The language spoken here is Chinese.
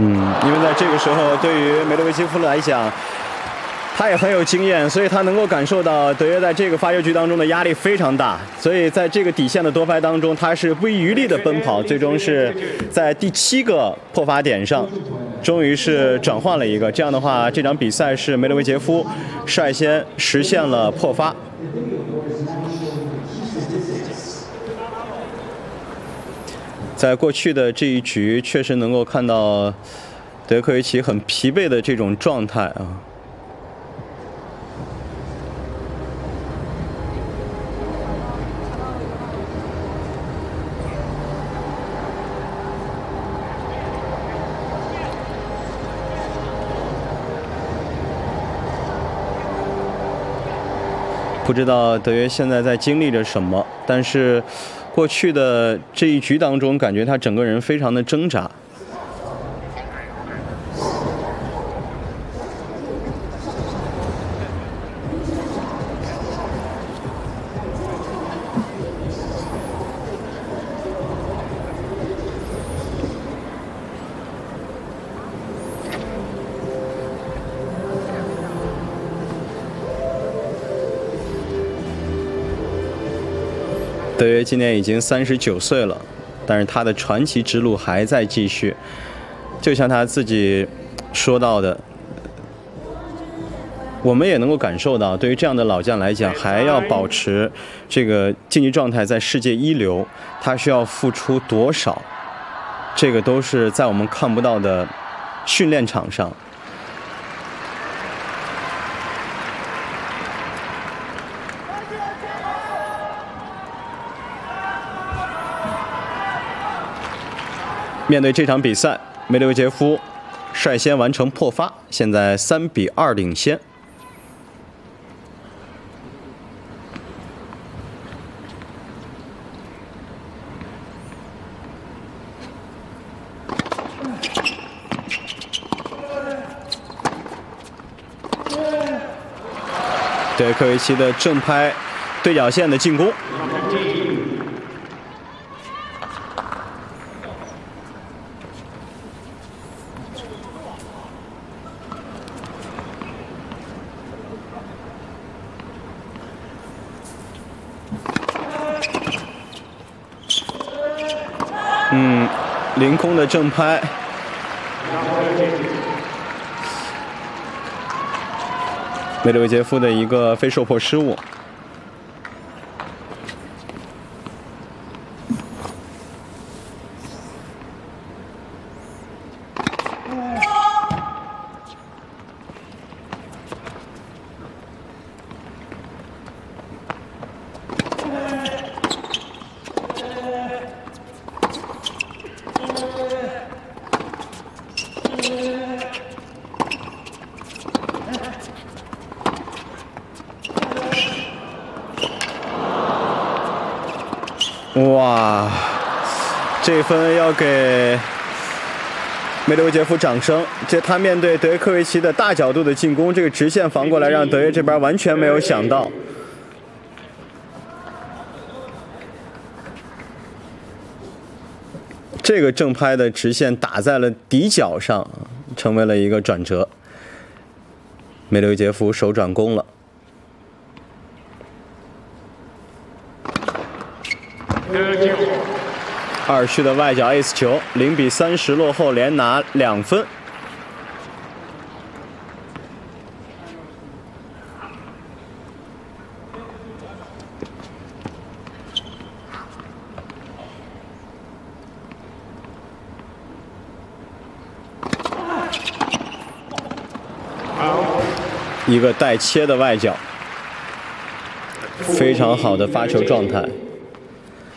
因为在这个时候，对于梅德韦杰夫来讲，他也很有经验，所以他能够感受到德约在这个发球局当中的压力非常大，所以在这个底线的多拍当中，他是不遗余力的奔跑，最终是在第7个破发点上，终于是转换了一个。这样的话，这场比赛是梅德韦杰夫率先实现了破发。在过去的这一局，确实能够看到德约科维奇很疲惫的这种状态啊。不知道德约现在在经历着什么，但是过去的这一局当中，感觉他整个人非常的挣扎。德约今年已经39岁了，但是他的传奇之路还在继续。就像他自己说到的，我们也能够感受到，对于这样的老将来讲，还要保持这个竞技状态在世界一流，他需要付出多少？这个都是在我们看不到的训练场上。面对这场比赛，梅德韦杰夫率先完成破发，现在3比2领先。德约科维奇的正拍对角线的进攻。凌空的正拍，梅德韦杰夫的一个非受迫失误。哇，这分要给梅德韦杰夫掌声。他面对德约科维奇的大角度的进攻，这个直线防过来，让德约这边完全没有想到。这个正拍的直线打在了底角上，成为了一个转折。梅德韦杰夫手转攻了。2序的外角 ace 球，0比30落后，连拿2分。一个带切的外角，非常好的发球状态。